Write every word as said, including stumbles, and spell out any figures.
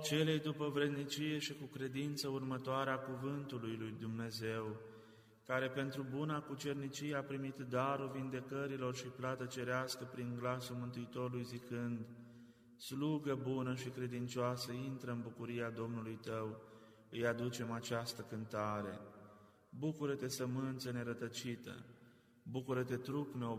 celei după vrednicie și cu credință următoare a cuvântului lui Dumnezeu, care pentru buna cucernicie a primit darul vindecărilor și plată cerească prin glasul Mântuitorului zicând: slugă bună și credincioasă, intră în bucuria Domnului tău, îi aducem această cântare. Bucură-te, sămânță nerătăcită, bucură-te, trup neobosit,